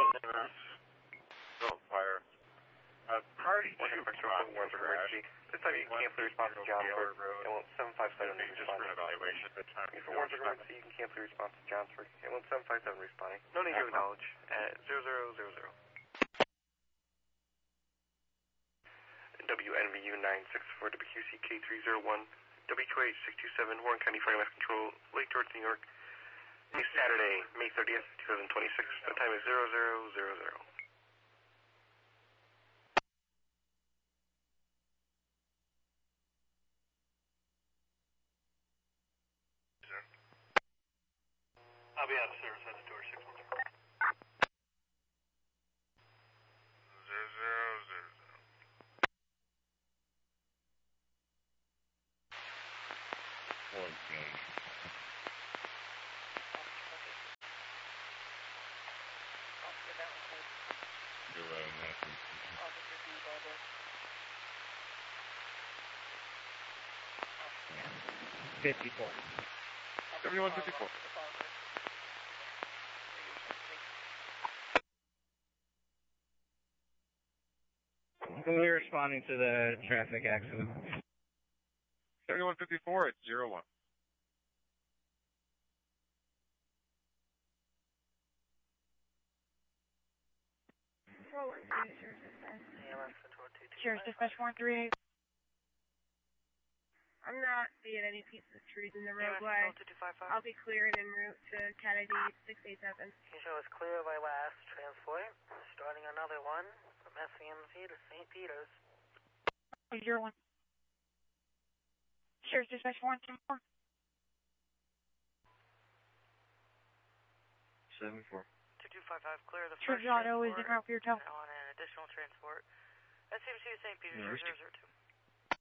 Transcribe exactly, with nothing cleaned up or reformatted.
Don't fire. Uh, party two response warrant for emergency. This time you can cancel the response to Johnsford. It won't seven five seven just responding. for an evaluation at the time. If it warrants for emergency, you can cancel the response to Johnsford. It won't seven five seven responding. No need to acknowledge. At zero zero zero zero. W N V U nine six four W Q C K three zero one W Q H six two seven Warren County Fire Mass Control, Lake George, New York. It's Saturday, May thirtieth, twenty twenty-six. The time is zero zero zero zero. I'll be out of service at the door six one four. Zero zero zero zero. Okay. You're right on that. Fifty-four. Seventy-one fifty-four. We're responding to the traffic accident. Seventy-one fifty-four. It's zero one. Sheriff's Dispatch one three eight. I'm not seeing any pieces of trees in the roadway. I'll be clearing en route to Cat I D six eight seven. You show us clear by last transport. Starting another one from S C M C to Saint Peter's. Zero one. Sheriff's Dispatch one two four. Seven four. two two five five, clear the Trans first Auto is transport en route for your tow. on an additional transport. S C M C to Saint Peter's, zero zero zero two.